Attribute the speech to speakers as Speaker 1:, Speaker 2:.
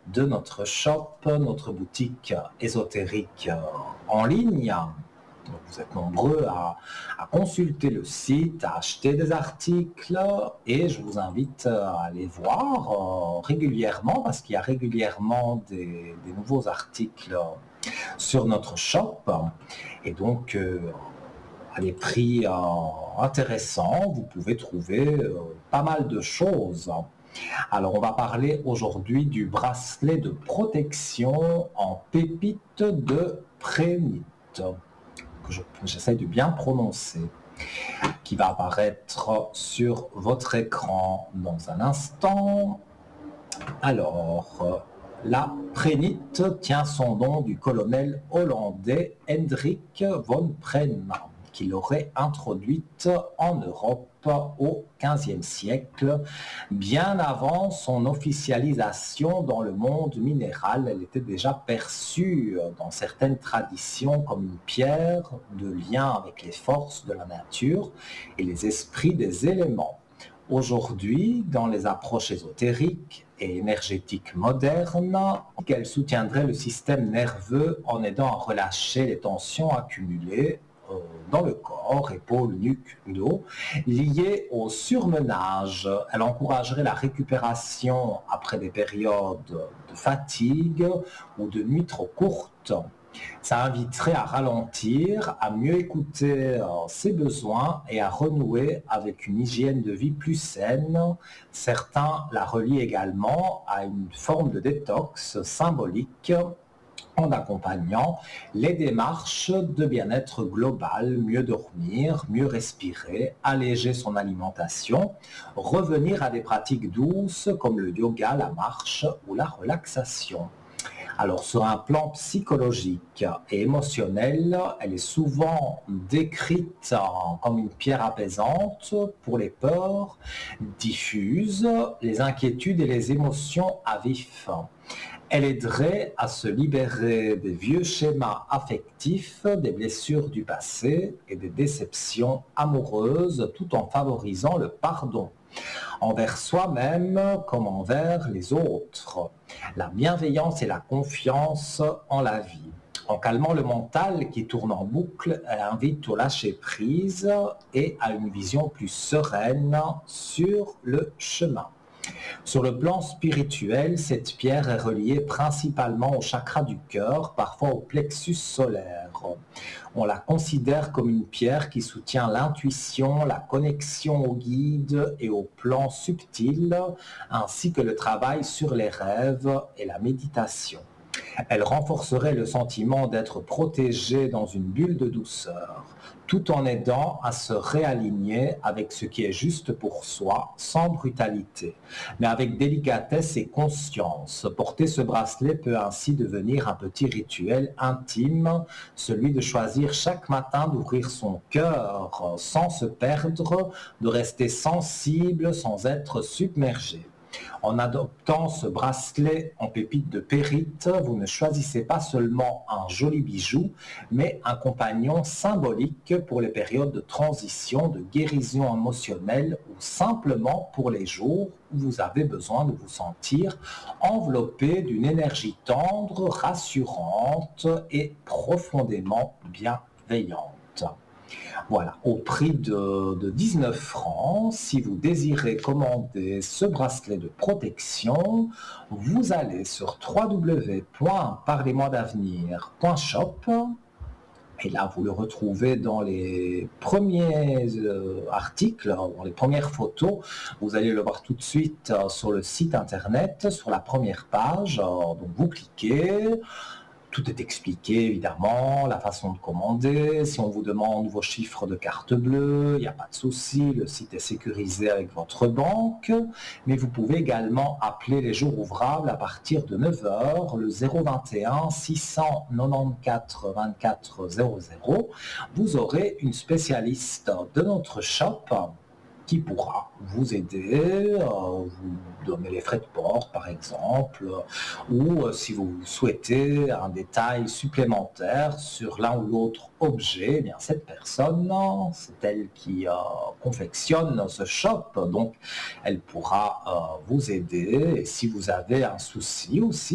Speaker 1: de notre shop, notre boutique ésotérique en ligne. Donc, vous êtes nombreux à consulter le site, à acheter des articles et je vous invite à les voir régulièrement parce qu'il y a régulièrement des nouveaux articles sur notre shop et donc à des prix intéressants, vous pouvez trouver pas mal de choses. Alors, on va parler aujourd'hui du bracelet de protection en pépites de prénite, que j'essaie de bien prononcer, qui va apparaître sur votre écran dans un instant. Alors, la prénite tient son nom du colonel hollandais Hendrik von Preen, qui l'aurait introduite en Europe au XVe siècle. Bien avant son officialisation dans le monde minéral, elle était déjà perçue dans certaines traditions comme une pierre de lien avec les forces de la nature et les esprits des éléments. Aujourd'hui, dans les approches ésotériques et énergétiques modernes, qu'elle soutiendrait le système nerveux en aidant à relâcher les tensions accumulées dans le corps, épaules, nuque, dos, liées au surmenage. Elle encouragerait la récupération après des périodes de fatigue ou de nuits trop courtes. Ça inviterait à ralentir, à mieux écouter ses besoins et à renouer avec une hygiène de vie plus saine. Certains la relient également à une forme de détox symbolique en accompagnant les démarches de bien-être global, mieux dormir, mieux respirer, alléger son alimentation, revenir à des pratiques douces comme le yoga, la marche ou la relaxation. Alors, sur un plan psychologique et émotionnel, elle est souvent décrite comme une pierre apaisante pour les peurs diffuses, les inquiétudes et les émotions à vif. Elle aiderait à se libérer des vieux schémas affectifs, des blessures du passé et des déceptions amoureuses, tout en favorisant le pardon envers soi-même comme envers les autres, la bienveillance et la confiance en la vie. En calmant le mental qui tourne en boucle, elle invite au lâcher-prise et à une vision plus sereine sur le chemin. Sur le plan spirituel, cette pierre est reliée principalement au chakra du cœur, parfois au plexus solaire. On la considère comme une pierre qui soutient l'intuition, la connexion au guide et au plan subtil, ainsi que le travail sur les rêves et la méditation. Elle renforcerait le sentiment d'être protégé dans une bulle de douceur, tout en aidant à se réaligner avec ce qui est juste pour soi, sans brutalité, mais avec délicatesse et conscience. Porter ce bracelet peut ainsi devenir un petit rituel intime, celui de choisir chaque matin d'ouvrir son cœur sans se perdre, de rester sensible sans être submergé. En adoptant ce bracelet en pépite de périte, vous ne choisissez pas seulement un joli bijou, mais un compagnon symbolique pour les périodes de transition, de guérison émotionnelle ou simplement pour les jours où vous avez besoin de vous sentir enveloppé d'une énergie tendre, rassurante et profondément bienveillante. Voilà, au prix de 19 francs, si vous désirez commander ce bracelet de protection, vous allez sur www.parlez-moi-d'avenir.shop et là, vous le retrouvez dans les premiers articles, dans les premières photos. Vous allez le voir tout de suite sur le site internet, sur la première page. Donc, vous cliquez. Tout est expliqué, évidemment, la façon de commander. Si on vous demande vos chiffres de carte bleue, il n'y a pas de souci, le site est sécurisé avec votre banque. Mais vous pouvez également appeler les jours ouvrables à partir de 9 heures, le 021 694 24 00. Vous aurez une spécialiste de notre shop qui pourra vous aider, vous donner les frais de port par exemple, ou si vous souhaitez un détail supplémentaire sur l'un ou l'autre objet, eh bien cette personne, c'est elle qui confectionne ce shop, donc elle pourra vous aider. Et si vous avez un souci aussi,